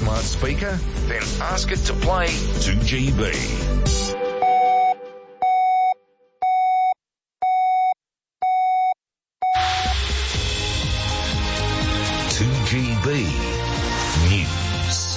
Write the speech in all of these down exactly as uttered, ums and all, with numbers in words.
smart speaker? Then ask it to play two G B. two G B News.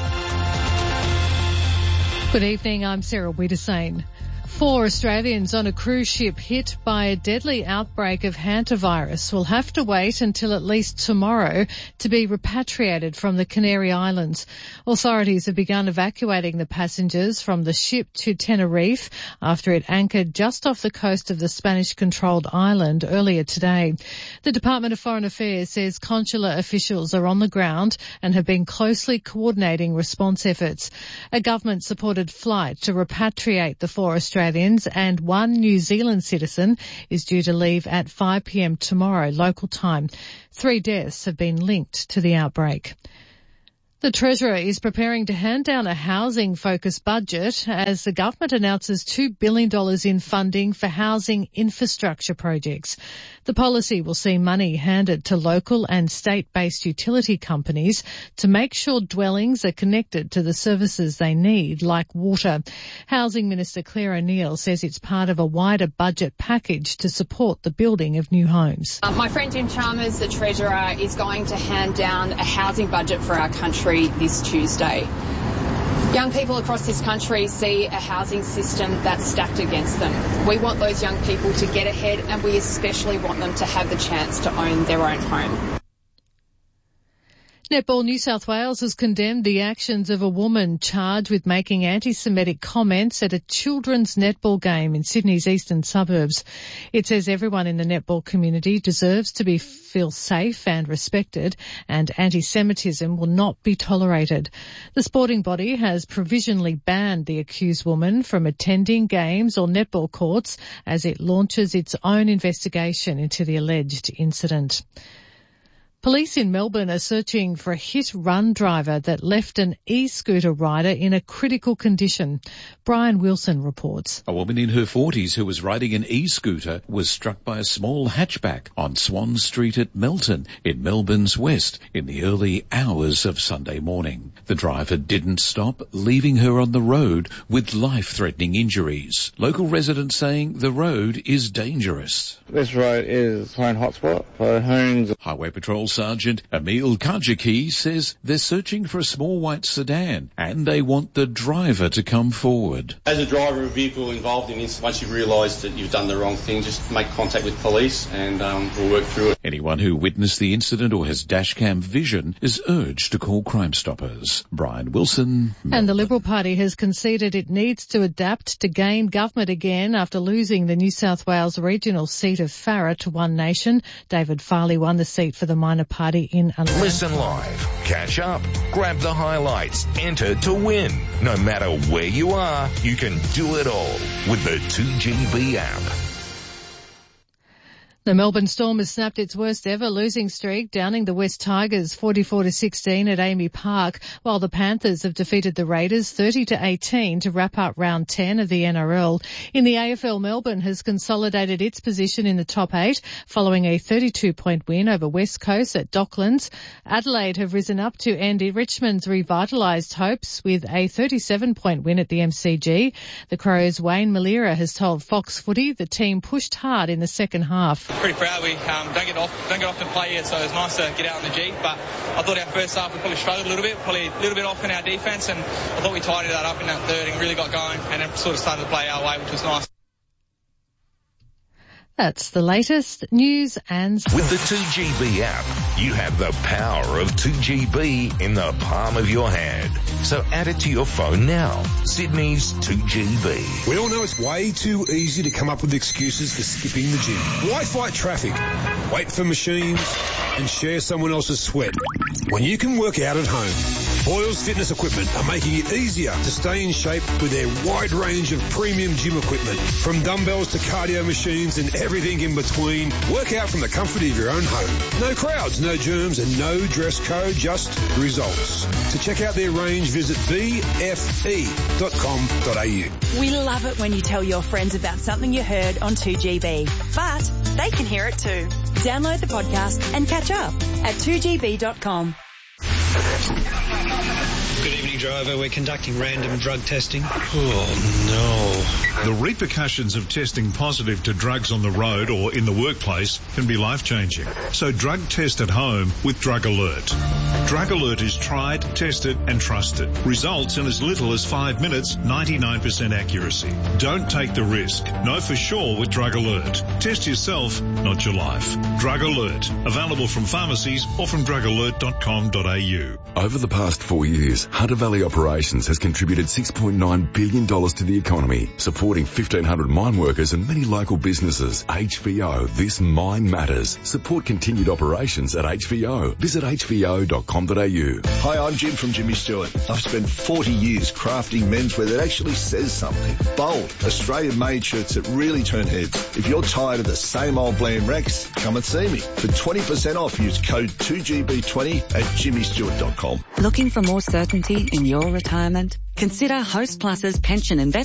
Good evening, I'm Sarah Wiedersane. Four Australians on a cruise ship hit by a deadly outbreak of hantavirus will have to wait until at least tomorrow to be repatriated from the Canary Islands. Authorities have begun evacuating the passengers from the ship to Tenerife after it anchored just off the coast of the Spanish-controlled island earlier today. The Department of Foreign Affairs says consular officials are on the ground and have been closely coordinating response efforts. A government-supported flight to repatriate the four Australians and one New Zealand citizen is due to leave at five p.m. tomorrow, local time. Three deaths have been linked to the outbreak. The Treasurer is preparing to hand down a housing-focused budget as the government announces two billion dollars in funding for housing infrastructure projects. The policy will see money handed to local and state-based utility companies to make sure dwellings are connected to the services they need, like water. Housing Minister Claire O'Neil says it's part of a wider budget package to support the building of new homes. Uh, my friend Jim Chalmers, the Treasurer, is going to hand down a housing budget for our country this Tuesday. Young people across this country see a housing system that's stacked against them. We want those young people to get ahead, and we especially want them to have the chance to own their own home. Netball New South Wales has condemned the actions of a woman charged with making anti-Semitic comments at a children's netball game in Sydney's eastern suburbs. It says everyone in the netball community deserves to be feel safe and respected, and anti-Semitism will not be tolerated. The sporting body has provisionally banned the accused woman from attending games or netball courts as it launches its own investigation into the alleged incident. Police in Melbourne are searching for a hit-run driver that left an e-scooter rider in a critical condition. Brian Wilson reports. A woman in her forties who was riding an e-scooter was struck by a small hatchback on Swan Street at Melton in Melbourne's west in the early hours of Sunday morning. The driver didn't stop, leaving her on the road with life-threatening injuries. Local residents saying the road is dangerous. This road is a home hotspot for homes. Highway Patrol Sergeant Emil Kajaki says they're searching for a small white sedan and they want the driver to come forward. As a driver of a vehicle involved in this, once you've realised that you've done the wrong thing, just make contact with police and um, we'll work through it. Anyone who witnessed the incident or has dashcam vision is urged to call Crime Stoppers. Brian Wilson, Melbourne. And the Liberal Party has conceded it needs to adapt to gain government again after losing the New South Wales regional seat of Farrer to One Nation. David Farley won the seat for the minor party in Atlanta. Listen live, catch up, grab the highlights, enter to win. No matter where you are, you can do it all with the two G B app. The Melbourne Storm has snapped its worst ever losing streak, downing the West Tigers forty-four to sixteen at Amy Park, while the Panthers have defeated the Raiders thirty to eighteen to wrap up round ten of the N R L. In the A F L, Melbourne has consolidated its position in the top eight following a thirty-two point win over West Coast at Docklands. Adelaide have risen up to end Richmond's revitalised hopes with a thirty-seven point win at the M C G. The Crows' Wayne Malira has told Fox Footy the team pushed hard in the second half. Pretty proud. We um, don't get off, don't get often play yet, so it was nice to get out on the G. But I thought our first half we probably struggled a little bit, probably a little bit off in our defence, and I thought we tidied that up in that third and really got going, and then sort of started to play our way, which was nice. That's the latest news and... With the two G B app, you have the power of two G B in the palm of your hand. So add it to your phone now. Sydney's two G B. We all know it's way too easy to come up with excuses for skipping the gym. Why fight traffic, wait for machines, and share someone else's sweat when you can work out at home? Boyles Fitness Equipment are making it easier to stay in shape with their wide range of premium gym equipment. From dumbbells to cardio machines and everything in between, work out from the comfort of your own home. No crowds, no germs, and no dress code, just results. To check out their range, visit b f e dot com dot a u. We love it when you tell your friends about something you heard on two G B, but they can hear it too. Download the podcast and catch up at two g b dot com. Good evening, driver. We're conducting random drug testing. Oh, no. The repercussions of testing positive to drugs on the road or in the workplace can be life-changing. So drug test at home with Drug Alert. Drug Alert is tried, tested and trusted. Results in as little as five minutes, ninety-nine percent accuracy. Don't take the risk. Know for sure with Drug Alert. Test yourself, not your life. Drug Alert. Available from pharmacies or from drug alert dot com dot a u. Over the past four years, Hunter Valley Operations has contributed six point nine billion dollars to the economy, supporting fifteen hundred mine workers and many local businesses. H V O, this mine matters. Support continued operations at H V O. Visit h v o dot com dot a u. Hi, I'm Jim from Jimmy Stewart. I've spent forty years crafting menswear that actually says something. Bold, Australian-made shirts that really turn heads. If you're tired of the same old bland wrecks, come and see me. For twenty percent off, use code two G B twenty at jimmy stewart dot com. Looking for more certainty in your retirement? Consider Host Plus's pension investment